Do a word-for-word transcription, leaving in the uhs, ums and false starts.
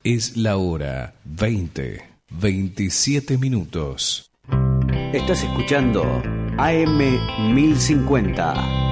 Es la hora veinte, veintisiete minutos. Estás escuchando A M mil cincuenta.